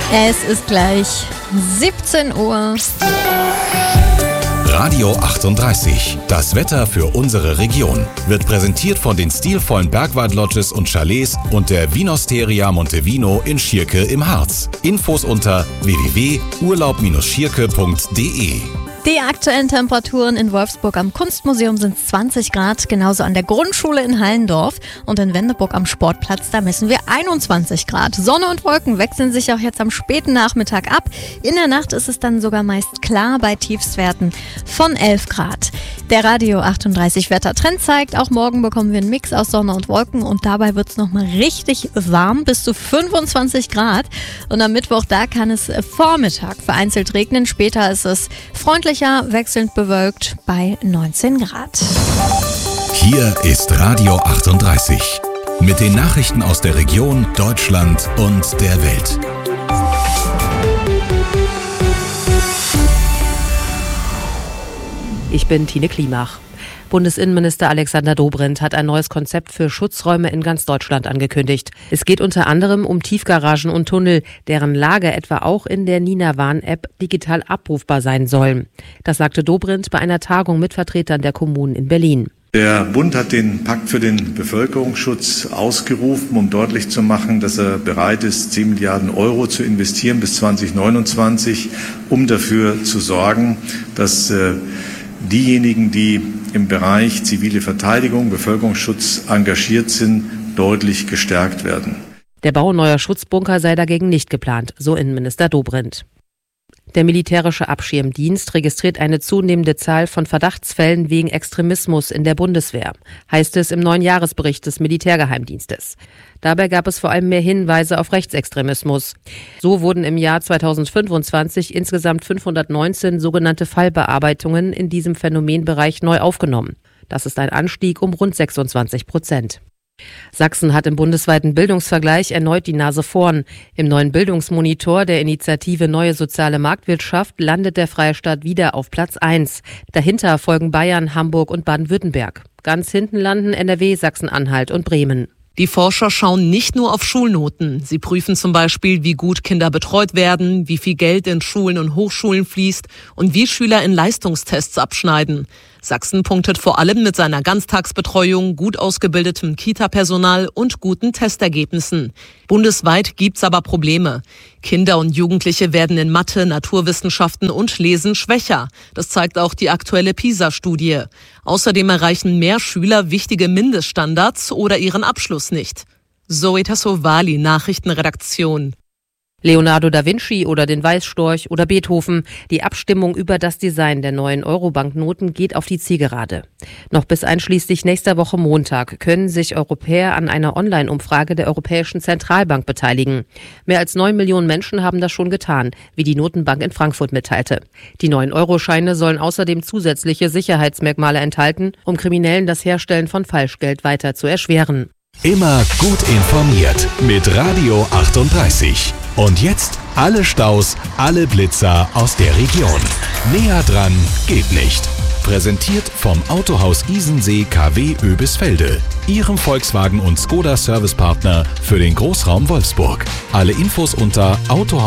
Es ist gleich 17 Uhr. Radio 38, das Wetter für unsere Region, wird präsentiert von den stilvollen Bergwald-Lodges und Chalets und der Vinosteria Montevino in Schierke im Harz. Infos unter www.urlaub-schierke.de. Die aktuellen Temperaturen in Wolfsburg am Kunstmuseum sind 20 Grad, genauso an der Grundschule in Hallendorf und in Wendeburg am Sportplatz, da messen wir 21 Grad. Sonne und Wolken wechseln sich auch jetzt am späten Nachmittag ab. In der Nacht ist es dann sogar meist klar bei Tiefstwerten von 11 Grad. Der Radio 38 Wettertrend zeigt, auch morgen bekommen wir einen Mix aus Sonne und Wolken und dabei wird es nochmal richtig warm, bis zu 25 Grad. Und am Mittwoch, da kann es Vormittag vereinzelt regnen, später ist es freundlicher, wechselnd bewölkt bei 19 Grad. Hier ist Radio 38 mit den Nachrichten aus der Region, Deutschland und der Welt. Ich bin Tine Klimach. Bundesinnenminister Alexander Dobrindt hat ein neues Konzept für Schutzräume in ganz Deutschland angekündigt. Es geht unter anderem um Tiefgaragen und Tunnel, deren Lage etwa auch in der Nina-Warn-App digital abrufbar sein sollen. Das sagte Dobrindt bei einer Tagung mit Vertretern der Kommunen in Berlin. Der Bund hat den Pakt für den Bevölkerungsschutz ausgerufen, um deutlich zu machen, dass er bereit ist, 10 Milliarden Euro zu investieren bis 2029, um dafür zu sorgen, dass diejenigen, die im Bereich zivile Verteidigung, Bevölkerungsschutz engagiert sind, deutlich gestärkt werden. Der Bau neuer Schutzbunker sei dagegen nicht geplant, so Innenminister Dobrindt. Der militärische Abschirmdienst registriert eine zunehmende Zahl von Verdachtsfällen wegen Extremismus in der Bundeswehr, heißt es im neuen Jahresbericht des Militärgeheimdienstes. Dabei gab es vor allem mehr Hinweise auf Rechtsextremismus. So wurden im Jahr 2025 insgesamt 519 sogenannte Fallbearbeitungen in diesem Phänomenbereich neu aufgenommen. Das ist ein Anstieg um rund 26%. Sachsen hat im bundesweiten Bildungsvergleich erneut die Nase vorn. Im neuen Bildungsmonitor der Initiative Neue Soziale Marktwirtschaft landet der Freistaat wieder auf Platz 1. Dahinter folgen Bayern, Hamburg und Baden-Württemberg. Ganz hinten landen NRW, Sachsen-Anhalt und Bremen. Die Forscher schauen nicht nur auf Schulnoten. Sie prüfen zum Beispiel, wie gut Kinder betreut werden, wie viel Geld in Schulen und Hochschulen fließt und wie Schüler in Leistungstests abschneiden. Sachsen punktet vor allem mit seiner Ganztagsbetreuung, gut ausgebildetem Kita-Personal und guten Testergebnissen. Bundesweit gibt's aber Probleme. Kinder und Jugendliche werden in Mathe, Naturwissenschaften und Lesen schwächer. Das zeigt auch die aktuelle PISA-Studie. Außerdem erreichen mehr Schüler wichtige Mindeststandards oder ihren Abschluss nicht. Zoe Tassovali, Nachrichtenredaktion. Leonardo da Vinci oder den Weißstorch oder Beethoven. Die Abstimmung über das Design der neuen Euro-Banknoten geht auf die Zielgerade. Noch bis einschließlich nächster Woche Montag können sich Europäer an einer Online-Umfrage der Europäischen Zentralbank beteiligen. Mehr als 9 Millionen Menschen haben das schon getan, wie die Notenbank in Frankfurt mitteilte. Die neuen Euroscheine sollen außerdem zusätzliche Sicherheitsmerkmale enthalten, um Kriminellen das Herstellen von Falschgeld weiter zu erschweren. Immer gut informiert mit Radio 38. Und jetzt alle Staus, alle Blitzer aus der Region. Näher dran geht nicht. Präsentiert vom Autohaus Isensee KW Oebisfelde, Ihrem Volkswagen und Skoda Servicepartner für den Großraum Wolfsburg. Alle Infos unter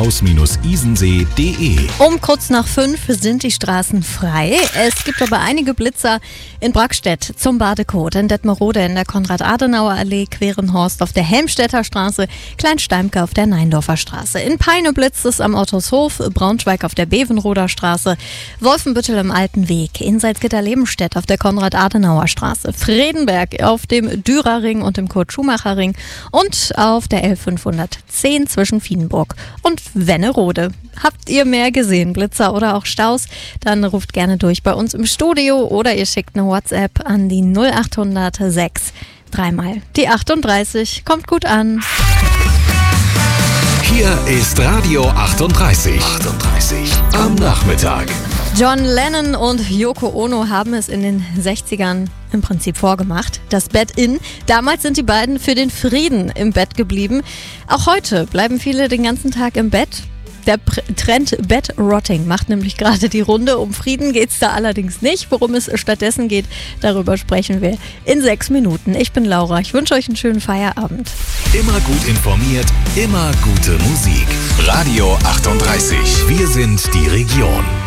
autohaus-isensee.de. Um kurz nach 5 sind die Straßen frei. Es gibt aber einige Blitzer in Brackstedt zum Badekot, in Detmerode in der Konrad-Adenauer-Allee, Querenhorst auf der Helmstedter Straße, Kleinsteimke auf der Neindorfer Straße. In Peine blitzt es am Ottoshöf, Braunschweig auf der Bevenroder Straße, Wolfenbüttel im Alten Weg, in Salzgitter-Lebenstedt auf der Konrad-Adenauer Straße, Fredenberg auf dem Dürerring und dem Kurt-Schumacher-Ring und auf der L510 zwischen Vienenburg und Wennerode. Habt ihr mehr gesehen, Blitzer oder auch Staus? Dann ruft gerne durch bei uns im Studio oder ihr schickt eine WhatsApp an die 0800 6 3 die 38. Kommt gut an. Hier ist Radio 38. Am Nachmittag. John Lennon und Yoko Ono haben es in den 60ern im Prinzip vorgemacht. Das Bett in. Damals sind die beiden für den Frieden im Bett geblieben. Auch heute bleiben viele den ganzen Tag im Bett. Der Trend Bedrotting macht nämlich gerade die Runde. Um Frieden geht es da allerdings nicht. Worum es stattdessen geht, darüber sprechen wir in 6 Minuten. Ich bin Laura. Ich wünsche euch einen schönen Feierabend. Immer gut informiert, immer gute Musik. Radio 38. Wir sind die Region.